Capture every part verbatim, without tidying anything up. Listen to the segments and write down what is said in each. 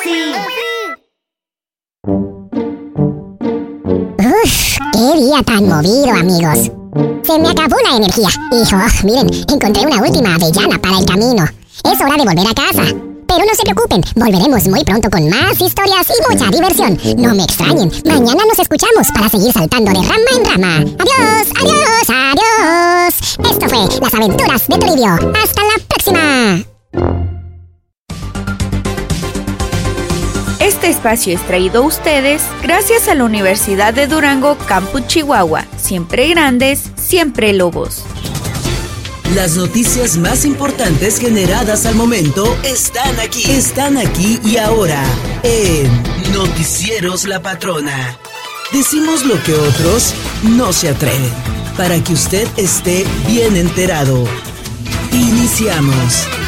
Uf, qué día tan movido, amigos. Se me acabó la energía. Hijo, miren, encontré una última avellana para el camino. Es hora de volver a casa. Pero no se preocupen, volveremos muy pronto con más historias y mucha diversión. No me extrañen, mañana nos escuchamos para seguir saltando de rama en rama. Adiós, adiós, adiós. Esto fue Las Aventuras de Toribio. Hasta la próxima. Este espacio es traído a ustedes gracias a la Universidad de Durango, Campus Chihuahua. Siempre grandes, siempre lobos. Las noticias más importantes generadas al momento están aquí. Están aquí y ahora en Noticieros La Patrona. Decimos lo que otros no se atreven, para que usted esté bien enterado. Iniciamos.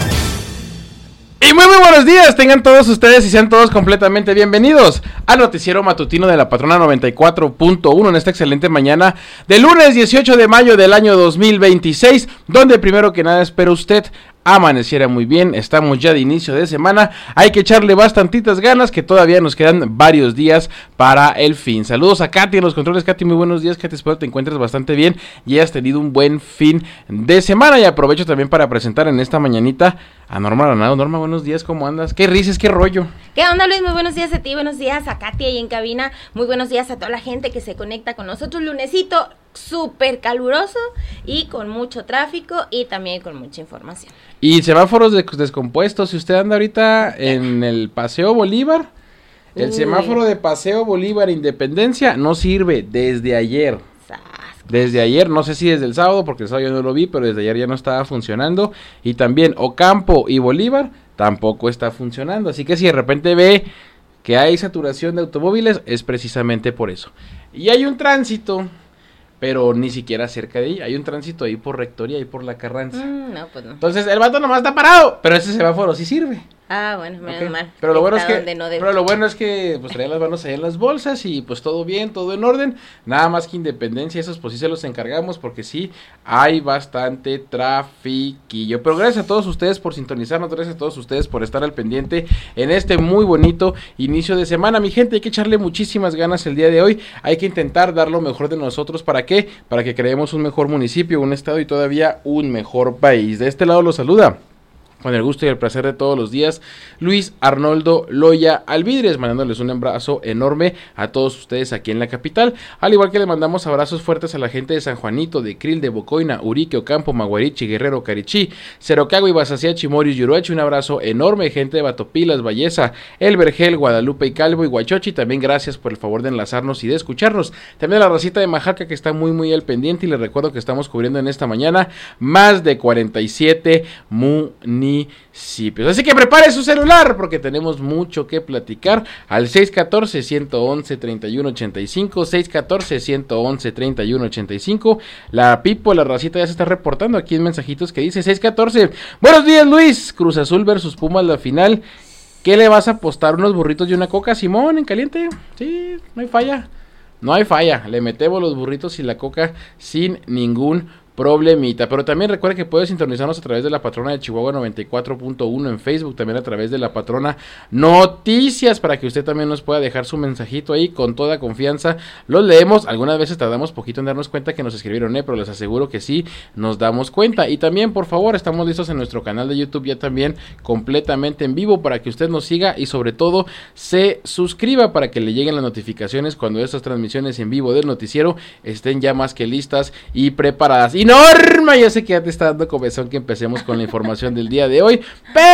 Y muy muy buenos días, tengan todos ustedes y sean todos completamente bienvenidos al noticiero matutino de La Patrona noventa y cuatro punto uno en esta excelente mañana de lunes dieciocho de mayo del año dos mil veintiséis, donde primero que nada espero usted amaneciera muy bien. Estamos ya de inicio de semana, hay que echarle bastantitas ganas, que todavía nos quedan varios días para el fin. Saludos a Katy en los controles. Katy, muy buenos días. Katy, espero te encuentres bastante bien y hayas tenido un buen fin de semana. Y aprovecho también para presentar en esta mañanita a Norma Granado. Norma, buenos días, ¿cómo andas? ¿Qué risas, qué rollo? ¿Qué onda, Luis? Muy buenos días a ti, buenos días a Katy ahí en cabina, muy buenos días a toda la gente que se conecta con nosotros. Lunesito súper caluroso y con mucho tráfico y también con mucha información. Y semáforos de- descompuestos, si usted anda ahorita en el Paseo Bolívar, el Uy. semáforo de Paseo Bolívar Independencia no sirve desde ayer. Sas. Desde ayer, no sé si desde el sábado, porque el sábado yo no lo vi, pero desde ayer ya no estaba funcionando. Y también Ocampo y Bolívar tampoco está funcionando. Así que si de repente ve que hay saturación de automóviles, es precisamente por eso. Y hay un tránsito, pero ni siquiera cerca de ahí. Hay un tránsito ahí por Rectoría y por La Carranza. Mm, no, pues no. Entonces el vato nomás está parado, pero ese semáforo sí sirve. Ah, bueno, menos Ok. mal. Pero lo bueno es Está que, donde no debe. pero lo bueno es que pues traían las manos ahí en las bolsas y pues todo bien, todo en orden. Nada más que Independencia, esos pues sí se los encargamos porque sí hay bastante trafiquillo. Pero gracias a todos ustedes por sintonizarnos, gracias a todos ustedes por estar al pendiente en este muy bonito inicio de semana. Mi gente, hay que echarle muchísimas ganas el día de hoy. Hay que intentar dar lo mejor de nosotros. ¿Para qué? Para que creemos un mejor municipio, un estado y todavía un mejor país. De este lado los saluda, con el gusto y el placer de todos los días, Luis Arnoldo Loya Alvidres, mandándoles un abrazo enorme a todos ustedes aquí en la capital, al igual que le mandamos abrazos fuertes a la gente de San Juanito, de Krill, de Bocoina, Urique, Ocampo, Maguarichi, Guerrero, Carichí, Cerocagua, Ibasacía, Chimorios, Yuruachi. Un abrazo enorme, gente de Batopilas, Ballesa, El Vergel, Guadalupe y Calvo y Huachochi. También gracias por el favor de enlazarnos y de escucharnos. También a la racita de Majaca, que está muy muy al pendiente, y les recuerdo que estamos cubriendo en esta mañana más de cuarenta y siete municipios. Así que prepare su celular porque tenemos mucho que platicar al seis uno cuatro, uno uno uno, tres uno ocho cinco, seis uno cuatro, uno uno uno, tres uno ocho cinco. La Pipo, la racita ya se está reportando aquí en mensajitos que dice seis uno cuatro. Buenos días, Luis. Cruz Azul versus Pumas, la final. ¿Qué le vas a apostar? ¿Unos burritos y una coca, Simón, en caliente? Sí, no hay falla. No hay falla. Le metemos los burritos y la coca sin ningún problemita. Pero también recuerda que puedes sintonizarnos a través de La Patrona de Chihuahua noventa y cuatro punto uno en Facebook, también a través de La Patrona Noticias, para que usted también nos pueda dejar su mensajito ahí con toda confianza. Los leemos, algunas veces tardamos poquito en darnos cuenta que nos escribieron, eh, pero les aseguro que sí nos damos cuenta. Y también, por favor, estamos listos en nuestro canal de YouTube ya también completamente en vivo para que usted nos siga y sobre todo se suscriba para que le lleguen las notificaciones cuando estas transmisiones en vivo del noticiero estén ya más que listas y preparadas. Y Norma, yo sé que ya te está dando comezón que empecemos con la información del día de hoy,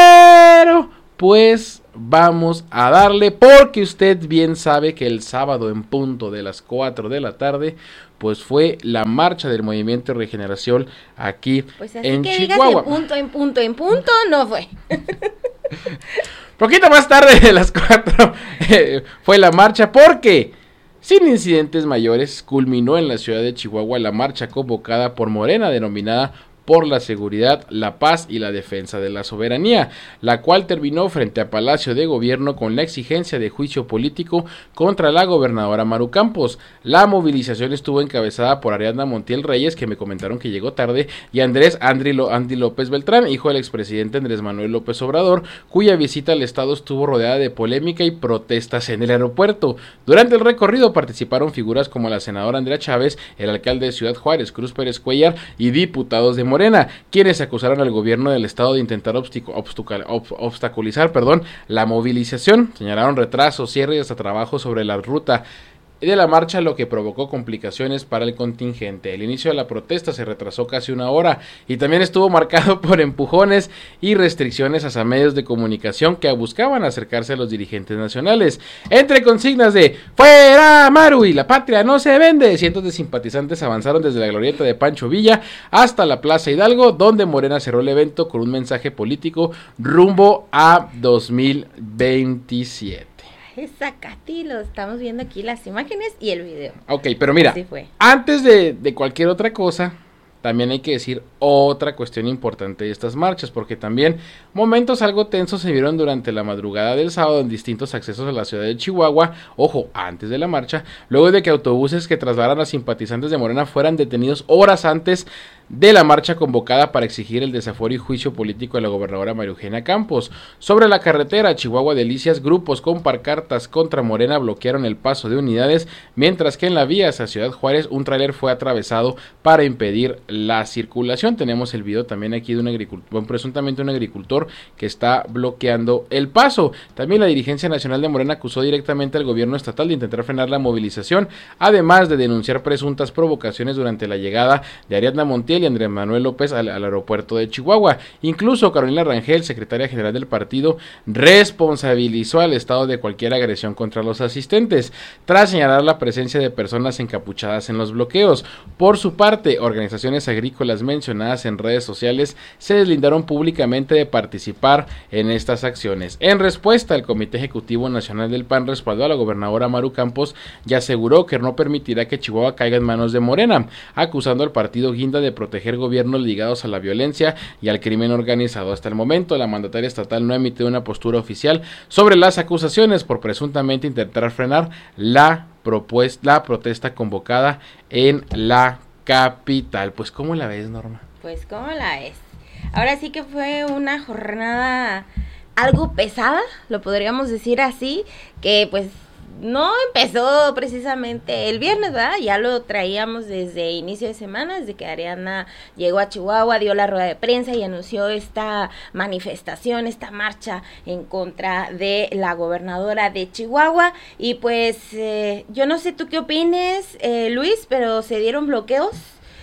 pero pues vamos a darle, porque usted bien sabe que el sábado en punto de las cuatro de la tarde pues fue la marcha del Movimiento de Regeneración aquí Pues así en que Chihuahua. digas en punto, en punto, en punto, no fue. Poquito más tarde de las cuatro eh, fue la marcha, porque sin incidentes mayores culminó en la ciudad de Chihuahua la marcha convocada por Morena, denominada por la seguridad, la paz y la defensa de la soberanía, la cual terminó frente a Palacio de Gobierno con la exigencia de juicio político contra la gobernadora Maru Campos. La movilización estuvo encabezada por Ariadna Montiel Reyes, que me comentaron que llegó tarde, y Andrés Andri, Andy López Beltrán, hijo del expresidente Andrés Manuel López Obrador, cuya visita al estado estuvo rodeada de polémica y protestas en el aeropuerto. Durante el recorrido participaron figuras como la senadora Andrea Chávez, el alcalde de Ciudad Juárez, Cruz Pérez Cuellar, y diputados de Morena, quienes acusaron al gobierno del estado de intentar obstaculizar perdón, la movilización. Señalaron retrasos, cierre y hasta trabajo sobre la ruta de la marcha, lo que provocó complicaciones para el contingente. El inicio de la protesta se retrasó casi una hora y también estuvo marcado por empujones y restricciones hacia medios de comunicación que buscaban acercarse a los dirigentes nacionales. Entre consignas de ¡Fuera Maru! Y la patria no se vende, cientos de simpatizantes avanzaron desde la glorieta de Pancho Villa hasta la Plaza Hidalgo, donde Morena cerró el evento con un mensaje político rumbo a dos mil veintisiete. Esa Katy, lo estamos viendo aquí las imágenes y el video. Ok, pero mira, antes de, de cualquier otra cosa, también hay que decir otra cuestión importante de estas marchas, porque también momentos algo tensos se vieron durante la madrugada del sábado en distintos accesos a la ciudad de Chihuahua, ojo, antes de la marcha, luego de que autobuses que trasladaran a simpatizantes de Morena fueran detenidos horas antes de la marcha convocada para exigir el desafuero y juicio político de la gobernadora María Eugenia Campos. Sobre la carretera Chihuahua Delicias, grupos con pancartas contra Morena bloquearon el paso de unidades, mientras que en la vía hacia Ciudad Juárez un tráiler fue atravesado para impedir la circulación. Tenemos el video también aquí de un agricultor, bueno, presuntamente un agricultor que está bloqueando el paso. También la dirigencia nacional de Morena acusó directamente al gobierno estatal de intentar frenar la movilización, además de denunciar presuntas provocaciones durante la llegada de Ariadna Montiel y Andrés Manuel López al, al aeropuerto de Chihuahua. Incluso Carolina Rangel, secretaria general del partido, responsabilizó al estado de cualquier agresión contra los asistentes, tras señalar la presencia de personas encapuchadas en los bloqueos. Por su parte, organizaciones agrícolas mencionadas en redes sociales se deslindaron públicamente de participar en estas acciones. En respuesta, el Comité Ejecutivo Nacional del P A N respaldó a la gobernadora Maru Campos y aseguró que no permitirá que Chihuahua caiga en manos de Morena, acusando al partido guinda de proteger gobiernos ligados a la violencia y al crimen organizado. Hasta el momento, la mandataria estatal no ha emitido una postura oficial sobre las acusaciones por presuntamente intentar frenar la propuesta, la protesta convocada en la capital. Pues, ¿cómo la ves, Norma? Pues, ¿cómo la ves? Ahora sí que fue una jornada algo pesada, lo podríamos decir así, que pues no empezó precisamente el viernes, ¿verdad? Ya lo traíamos desde inicio de semana, desde que Ariadna llegó a Chihuahua, dio la rueda de prensa y anunció esta manifestación, esta marcha en contra de la gobernadora de Chihuahua. Y pues eh, yo no sé tú qué opines, eh, Luis, pero se dieron bloqueos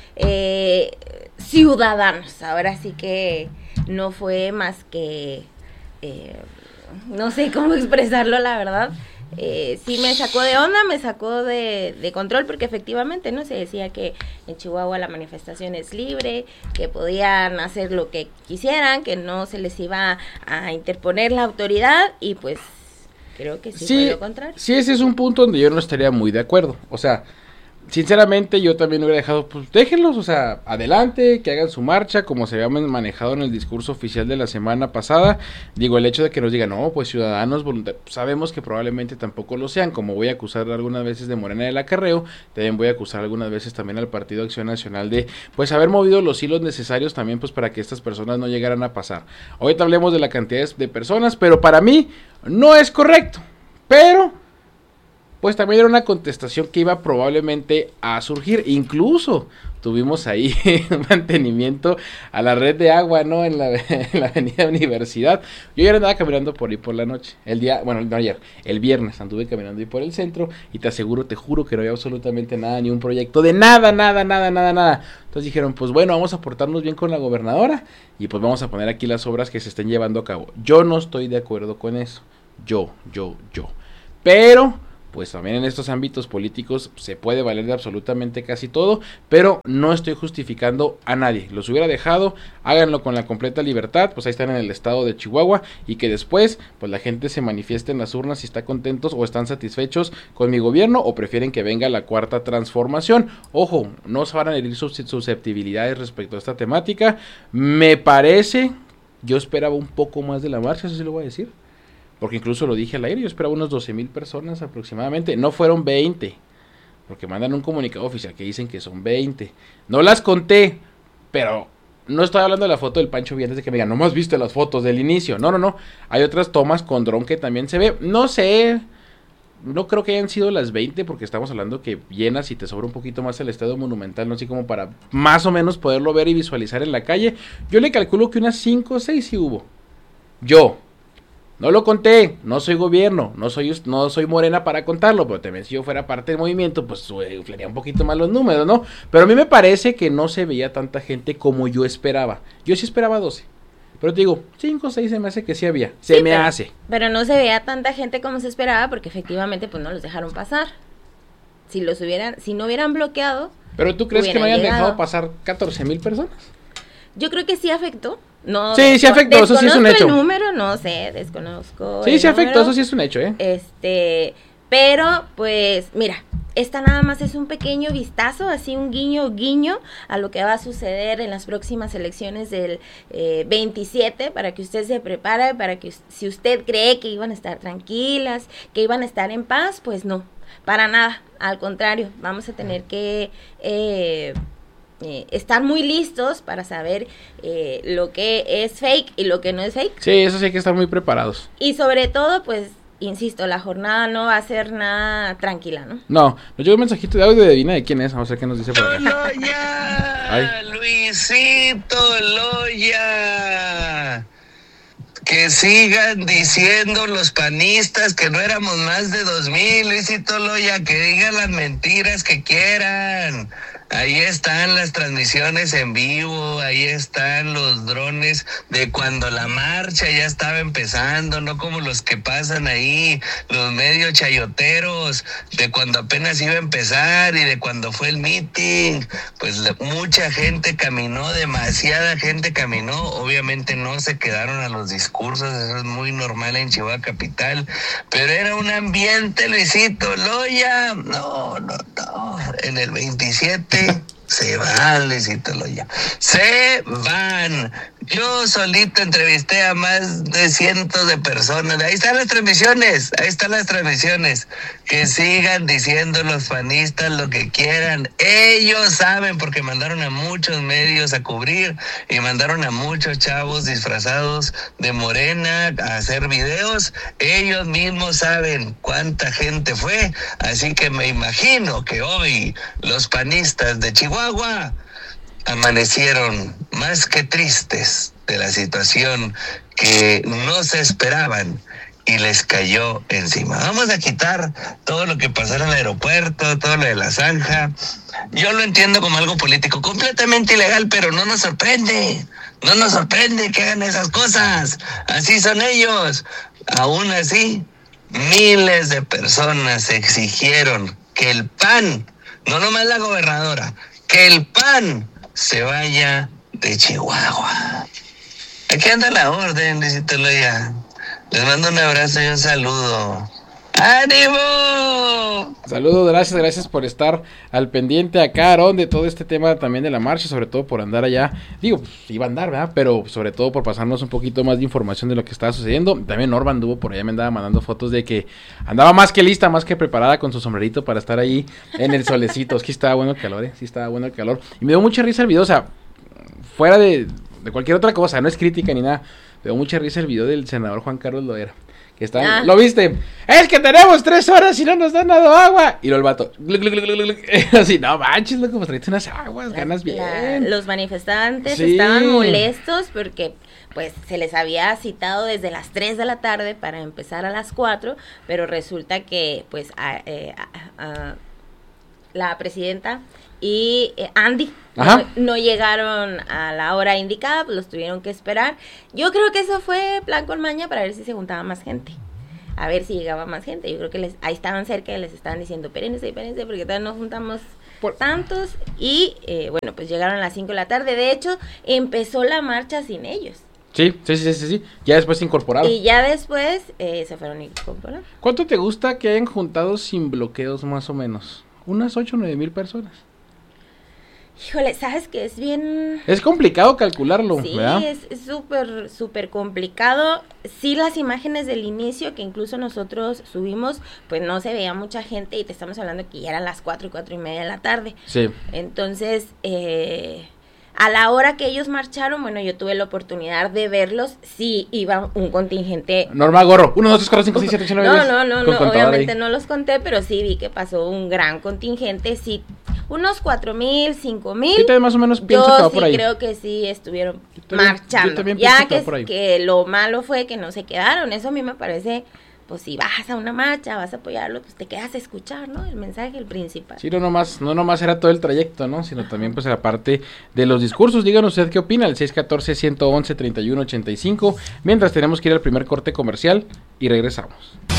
eh, ciudadanos. Ahora sí que no fue más que, eh, no sé cómo expresarlo, la verdad. Eh, sí me sacó de onda, me sacó de, de control, porque efectivamente no se decía que en Chihuahua la manifestación es libre, que podían hacer lo que quisieran, que no se les iba a interponer la autoridad, y pues creo que sí, sí fue lo contrario. Sí, ese es un punto donde yo no estaría muy de acuerdo. O sea, sinceramente yo también hubiera dejado, pues déjenlos, o sea, adelante, que hagan su marcha, como se había manejado en el discurso oficial de la semana pasada. Digo, el hecho de que nos digan, no, pues ciudadanos voluntarios, sabemos que probablemente tampoco lo sean, como voy a acusar algunas veces de Morena del acarreo, también voy a acusar algunas veces también al Partido Acción Nacional de, pues haber movido los hilos necesarios también, pues para que estas personas no llegaran a pasar. Ahorita hablemos de la cantidad de personas, pero para mí no es correcto, pero pues también era una contestación que iba probablemente a surgir. Incluso tuvimos ahí un mantenimiento a la red de agua, ¿no? En la, en la avenida Universidad. Yo ya andaba caminando por ahí por la noche. El día, bueno, no ayer, el viernes anduve caminando ahí por el centro y te aseguro, te juro que no había absolutamente nada, ni un proyecto de nada, nada, nada, nada, nada. Entonces dijeron, pues bueno, vamos a portarnos bien con la gobernadora y pues vamos a poner aquí las obras que se estén llevando a cabo. Yo no estoy de acuerdo con eso. Yo, yo, yo. Pero pues también en estos ámbitos políticos se puede valer de absolutamente casi todo, pero no estoy justificando a nadie, los hubiera dejado, háganlo con la completa libertad, pues ahí están en el estado de Chihuahua, y que después, pues la gente se manifieste en las urnas si está contentos o están satisfechos con mi gobierno, o prefieren que venga la cuarta transformación. Ojo, no se van a herir sus susceptibilidades respecto a esta temática, me parece, yo esperaba un poco más de la marcha, eso sí lo voy a decir, porque incluso lo dije al aire, yo esperaba unos doce mil personas aproximadamente, no fueron veinte, porque mandan un comunicado oficial que dicen que son veinte, no las conté, pero no estoy hablando de la foto del Pancho Villa, de que me digan, no me has visto las fotos del inicio, no, no, no, hay otras tomas con dron que también se ve, no sé, no creo que hayan sido las veinte, porque estamos hablando que llenas y te sobra un poquito más el Estadio Monumental, no sé, como para más o menos poderlo ver y visualizar en la calle, yo le calculo que unas cinco o seis sí hubo, yo, no lo conté, no soy gobierno, no soy no soy Morena para contarlo, pero también si yo fuera parte del movimiento, pues inflaría un poquito más los números, ¿no? Pero a mí me parece que no se veía tanta gente como yo esperaba. Yo sí esperaba doce, pero te digo, cinco o seis se me hace que sí había, se sí, me pero, hace. Pero no se veía tanta gente como se esperaba, porque efectivamente pues no los dejaron pasar. Si los hubieran, si no hubieran bloqueado. ¿Pero tú crees que no hayan llegado. dejado pasar catorce mil personas? Yo creo que sí afectó. No, sí, sí afectó, eso sí es un hecho. El número, no sé, desconozco. Sí, el sí afectó, número, eso sí es un hecho, ¿eh? Este, pero, pues, mira, esta nada más es un pequeño vistazo, así un guiño, guiño a lo que va a suceder en las próximas elecciones del eh, veintisiete, para que usted se prepare, para que si usted cree que iban a estar tranquilas, que iban a estar en paz, pues no, para nada, al contrario, vamos a tener que... Eh, Eh, estar muy listos para saber eh, lo que es fake y lo que no es fake. Sí, eso sí hay que estar muy preparados. Y sobre todo, pues, insisto, la jornada no va a ser nada tranquila, ¿no? No, nos llegó un mensajito de audio de Divina de quién es, vamos a ver qué nos dice por acá. ¡Loya! Ay. Luisito Loya. Que sigan diciendo los panistas que no éramos más de dos mil, Luisito Loya, que digan las mentiras que quieran. Ahí están las transmisiones en vivo, ahí están los drones de cuando la marcha ya estaba empezando, no como los que pasan ahí, los medios chayoteros, de cuando apenas iba a empezar y de cuando fue el meeting. Pues la, mucha gente caminó, demasiada gente caminó, obviamente no se quedaron a los discursos, eso es muy normal en Chihuahua Capital, pero era un ambiente, Luisito Loya, no, no, no, en el veintisiete se van, Luisito Loya, se van. Yo solito entrevisté a más de cientos de personas. Ahí están las transmisiones, ahí están las transmisiones. Que sigan diciendo los fanistas lo que quieran. Ellos saben, porque mandaron a muchos medios a cubrir y mandaron a muchos chavos disfrazados de Morena a hacer videos. Ellos mismos saben cuánta gente fue. Así que me imagino que hoy los panistas de Chihuahua amanecieron más que tristes de la situación que no se esperaban y les cayó encima. Vamos a quitar todo lo que pasó en el aeropuerto, todo lo de la zanja. Yo lo entiendo como algo político, completamente ilegal, pero no nos sorprende. No nos sorprende que hagan esas cosas. Así son ellos. Aún así, miles de personas exigieron que el P A N, no nomás la gobernadora, que el P A N se vaya de Chihuahua. Aquí anda la orden, Luisito Loya. Les mando un abrazo y un saludo. ¡Ánimo! Saludos, gracias, gracias por estar al pendiente acá, Aarón, de todo este tema también de la marcha, sobre todo por andar allá, digo, pues, iba a andar, ¿verdad? Pero sobre todo por pasarnos un poquito más de información de lo que estaba sucediendo. También Norma anduvo por allá, me andaba mandando fotos de que andaba más que lista, más que preparada con su sombrerito para estar ahí en el solecito. Es que estaba bueno el calor, ¿eh? Sí estaba bueno el calor. Y me dio mucha risa el video, o sea, fuera de, de cualquier otra cosa, no es crítica ni nada, me dio mucha risa el video del senador Juan Carlos Loera. Que están, ah. ¿Lo viste? Es que tenemos tres horas y no nos dan dado agua. Y lo el vato, gluc, gluc, gluc, gluc. Así, no manches, loco, pues traiste unas aguas, ganas bien. La, los manifestantes sí. estaban molestos porque pues se les había citado desde las tres de la tarde para empezar a las cuatro, pero resulta que pues a, eh, a, a, la presidenta y eh, Andy no, no llegaron a la hora indicada, pues los tuvieron que esperar. Yo creo que eso fue plan con maña para ver si se juntaba más gente. a ver si llegaba más gente. Yo creo que les, ahí estaban cerca y les estaban diciendo, espérense, espérense, porque todavía no juntamos por tantos. Y eh, bueno, pues llegaron a las cinco de la tarde. De hecho, empezó la marcha sin ellos. Sí, sí, sí, sí, sí, ya después se incorporaron. Y ya después eh, se fueron a incorporar. ¿Cuánto te gusta que hayan juntado sin bloqueos más o menos? Unas ocho o nueve mil personas. Híjole, ¿sabes qué? Es bien... Es complicado calcularlo, sí, ¿verdad? Sí, es súper, súper complicado. Sí, las imágenes del inicio que incluso nosotros subimos, pues no se veía mucha gente y te estamos hablando que ya eran las cuatro y cuatro y media de la tarde. Sí. Entonces, eh... a la hora que ellos marcharon, bueno, yo tuve la oportunidad de verlos, sí iba un contingente... Norma Gorro, uno, dos, tres, cuatro, cinco, seis, siete, ocho, nueve, no, diez. no, no, no, obviamente no los conté, pero sí vi que pasó un gran contingente, sí, unos cuatro mil, cinco mil. Yo también más o menos pienso que va por ahí. Yo sí creo que sí estuvieron yo también, marchando, yo también ya que, que, que, que lo malo fue que no se quedaron, eso a mí me parece... Pues si vas a una marcha, vas a apoyarlo, pues te quedas a escuchar, ¿no? El mensaje, el principal. Sí, no nomás, no nomás era todo el trayecto, ¿no? Sino también pues la parte de los discursos. Díganos usted qué opina, el seis uno cuatro, uno uno uno, tres uno ocho cinco, mientras tenemos que ir al primer corte comercial y regresamos.